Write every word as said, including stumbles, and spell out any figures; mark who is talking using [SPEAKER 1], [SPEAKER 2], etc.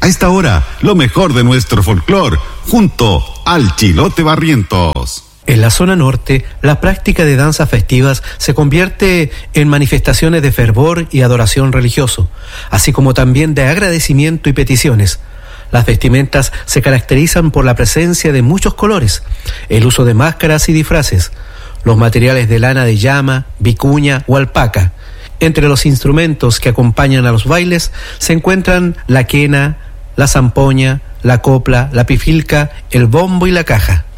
[SPEAKER 1] esta hora, lo mejor de nuestro folclore, junto al Chilote Barrientos.
[SPEAKER 2] En la zona norte, la práctica de danzas festivas se convierte en manifestaciones de fervor y adoración religioso, así como también de agradecimiento y peticiones. Las vestimentas se caracterizan por la presencia de muchos colores, el uso de máscaras y disfraces, los materiales de lana de llama, vicuña o alpaca. Entre los instrumentos que acompañan a los bailes se encuentran la quena, la zampoña, la copla, la pifilca, el bombo y la caja.